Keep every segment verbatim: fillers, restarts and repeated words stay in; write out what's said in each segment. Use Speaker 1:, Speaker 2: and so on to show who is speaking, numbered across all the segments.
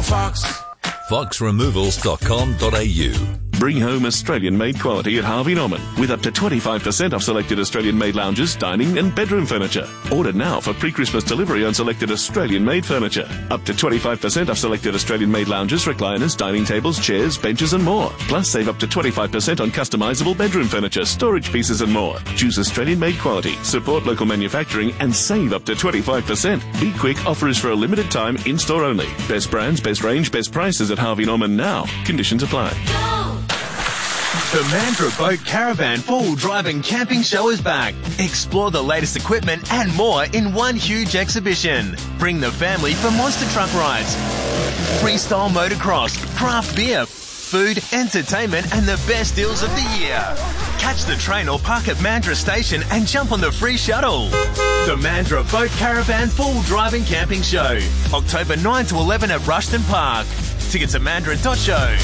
Speaker 1: Fox.
Speaker 2: fox removals dot com dot a u.
Speaker 3: Bring home Australian-made quality at Harvey Norman with up to twenty-five percent off selected Australian-made lounges, dining and bedroom furniture. Order now for pre-Christmas delivery on selected Australian-made furniture. Up to twenty-five percent off selected Australian-made lounges, recliners, dining tables, chairs, benches and more. Plus save up to twenty-five percent on customisable bedroom furniture, storage pieces and more. Choose Australian-made quality, support local manufacturing and save up to twenty-five percent. Be quick, offer is for a limited time, in-store only. Best brands, best range, best prices at Harvey Norman now. Conditions apply.
Speaker 4: The Mandurah Boat Caravan Full Driving Camping Show is back. Explore the latest equipment and more in one huge exhibition. Bring the family for monster truck rides, freestyle motocross, craft beer, food, entertainment and the best deals of the year. Catch the train or park at Mandurah Station and jump on the free shuttle. The Mandurah Boat Caravan Full Driving Camping Show. October ninth to eleventh at Rushton Park. Tickets at mandurah dot show.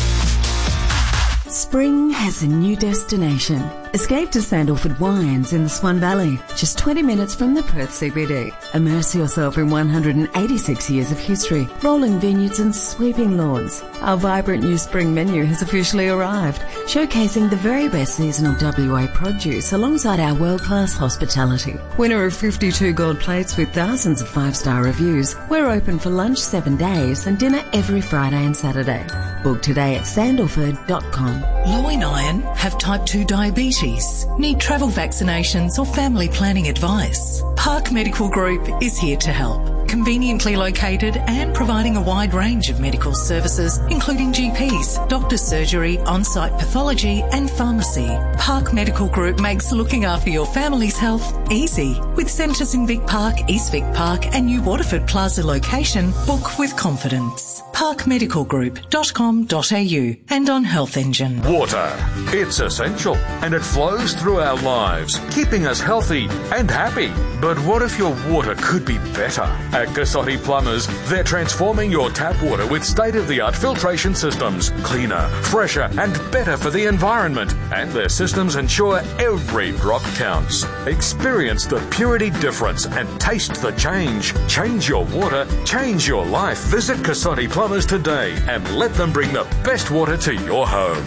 Speaker 5: Spring has a new destination. Escape to Sandalford Wines in the Swan Valley, just twenty minutes from the Perth C B D. Immerse yourself in one hundred eighty-six years of history, rolling vineyards and sweeping lawns. Our vibrant new spring menu has officially arrived, showcasing the very best seasonal W A produce alongside our world-class hospitality. Winner of fifty-two gold plates with thousands of five-star reviews, we're open for lunch seven days and dinner every Friday and Saturday. Book today at sandalford dot com.
Speaker 6: Low in iron, have type two diabetes, need travel vaccinations or family planning advice? Park Medical Group is here to help. Conveniently located and providing a wide range of medical services, including G Ps, doctor's surgery, on-site pathology and pharmacy. Park Medical Group makes looking after your family's health easy. With centres in Vic Park, East Vic Park and New Waterford Plaza location, book with confidence. park medical group dot com dot a u and on Health Engine.
Speaker 7: Water. It's essential and it flows through our lives, keeping us healthy and happy. But what if your water could be better? At Cassotti Plumbers, they're transforming your tap water with state-of-the-art filtration systems, cleaner, fresher and better for the environment. And their systems ensure every drop counts. Experience the purity difference and taste the change. Change your water, change your life. Visit Cassotti Plumbers today and let them bring the best water to your home.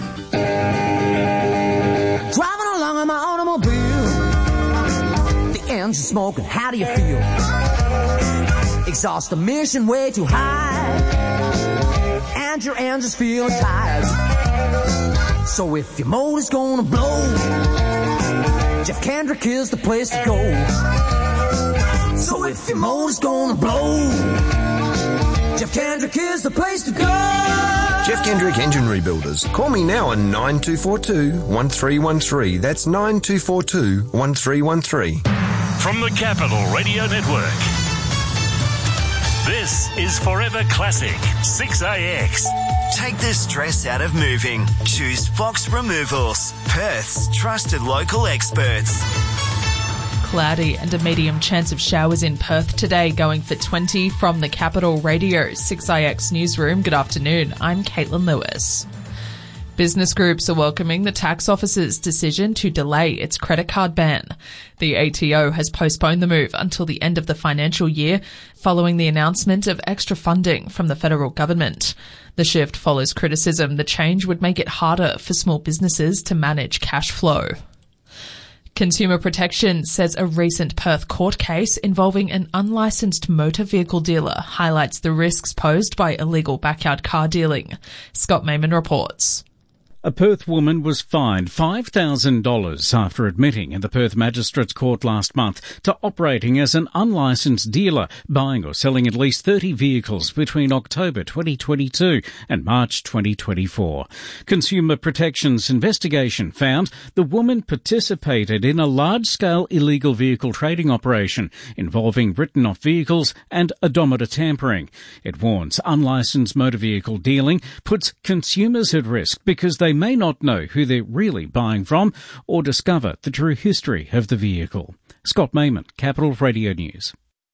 Speaker 8: Driving along in my automobile, the engine smoking, how do you feel? Exhaust emission way too high, and your engine's feeling tired. So if your motor's gonna blow, Jeff Kendrick is the place to go. So if your motor's gonna blow, Jeff Kendrick is the place to go.
Speaker 9: Jeff Kendrick Engine Rebuilders. Call me now on nine two four two, one three one three. That's nine two four two, one three one three.
Speaker 10: From the Capital Radio Network, this is Forever Classic six A X.
Speaker 11: Take the stress out of moving. Choose Fox Removals, Perth's trusted local experts.
Speaker 12: Cloudy and a medium chance of showers in Perth today, going for twenty from the Capital Radio six A X Newsroom. Good afternoon, I'm Caitlin Lewis. Business groups are welcoming the tax office's decision to delay its credit card ban. The A T O has postponed the move until the end of the financial year, following the announcement of extra funding from the federal government. The shift follows criticism the change would make it harder for small businesses to manage cash flow. Consumer Protection says a recent Perth court case involving an unlicensed motor vehicle dealer highlights the risks posed by illegal backyard car dealing. Scott Mayman reports.
Speaker 13: A Perth woman was fined five thousand dollars after admitting in the Perth Magistrates Court last month to operating as an unlicensed dealer, buying or selling at least thirty vehicles between October twenty twenty-two and March twenty twenty-four. Consumer Protection's investigation found the woman participated in a large-scale illegal vehicle trading operation involving written-off vehicles and odometer tampering. It warns unlicensed motor vehicle dealing puts consumers at risk because they may not know who they're really buying from or discover the true history of the vehicle. Scott Mayman, Capital Radio News.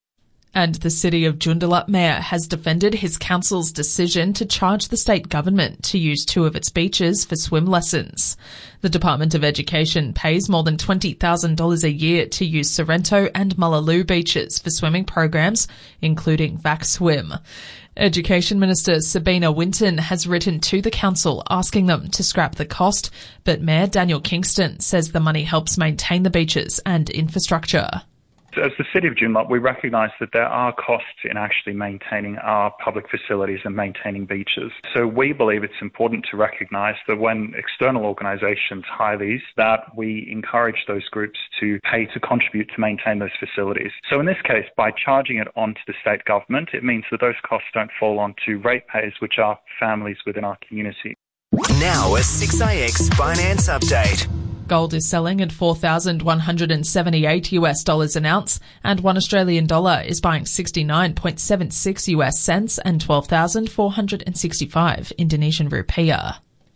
Speaker 12: And the City of Joondalup Mayor has defended his council's decision to charge the state government to use two of its beaches for swim lessons. The Department of Education pays more than twenty thousand dollars a year to use Sorrento and Mullaloo beaches for swimming programs, including VacSwim. Education Minister Sabina Winton has written to the council asking them to scrap the cost, but Mayor Daniel Kingston says the money helps maintain the beaches and infrastructure.
Speaker 1: As the City of Joondalup, we recognise that there are costs in actually maintaining our public facilities and maintaining beaches. So we believe it's important to recognise that when external organisations hire these, that we encourage those groups to pay to contribute to maintain those facilities. So in this case, by charging it onto the state government, it means that those costs don't fall onto ratepayers, which are families within our community.
Speaker 11: Now a six A X finance update.
Speaker 12: Gold is selling at four thousand one hundred seventy-eight US dollars an ounce, and one Australian dollar is buying sixty-nine point seven six US cents and twelve thousand four hundred sixty-five Indonesian rupiah.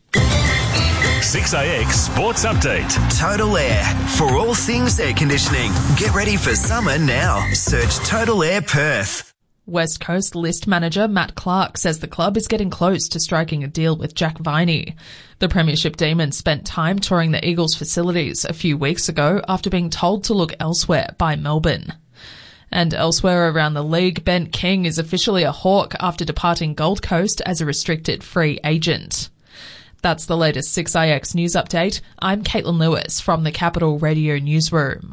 Speaker 10: six A X Sports Update.
Speaker 11: Total Air. For all things air conditioning, get ready for summer now. Search Total Air Perth.
Speaker 12: West Coast list manager Matt Clark says the club is getting close to striking a deal with Jack Viney. The Premiership Demons spent time touring the Eagles' facilities a few weeks ago after being told to look elsewhere by Melbourne. And elsewhere around the league, Ben King is officially a Hawk after departing Gold Coast as a restricted free agent. That's the latest six A X news update. I'm Caitlin Lewis from the Capital Radio Newsroom.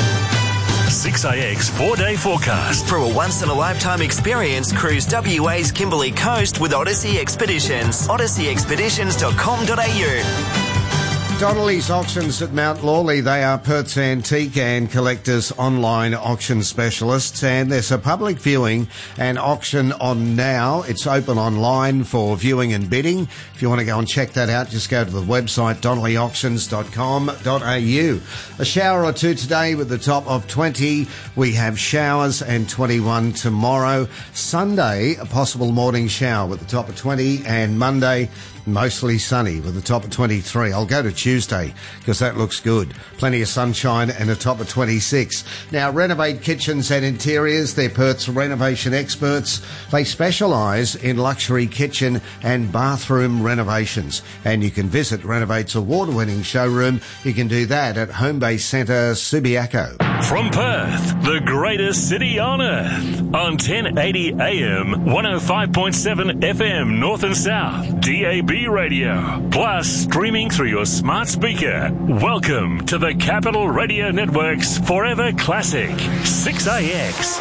Speaker 10: six A X four-day forecast.
Speaker 11: For a once-in-a-lifetime experience, cruise W A's Kimberley Coast with Odyssey Expeditions. odyssey expeditions dot com dot a u.
Speaker 14: Donnelly's Auctions at Mount Lawley. They are Perth's antique and collectors online auction specialists, and there's a public viewing and auction on now. It's open online for viewing and bidding. If you want to go and check that out, just go to the website donnelly auctions dot com dot a u. A shower or two today with the top of twenty. We have showers and twenty-one tomorrow. Sunday, a possible morning shower with the top of twenty, and Monday, mostly sunny with a top of twenty-three. I'll go to Tuesday because that looks good. Plenty of sunshine and a top of twenty-six. Now, Renovate Kitchens and Interiors. They're Perth's renovation experts. They specialise in luxury kitchen and bathroom renovations. And you can visit Renovate's award-winning showroom. You can do that at Homebase Centre, Subiaco.
Speaker 10: From Perth, the greatest city on earth. On ten eighty A M, one oh five point seven F M, North and South, D A B Radio. Plus, streaming through your smart speaker. Welcome to the Capital Radio Network's Forever Classic, six A X.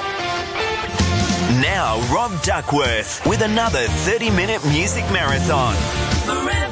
Speaker 11: Now, Rob Duckworth with another thirty-minute music marathon.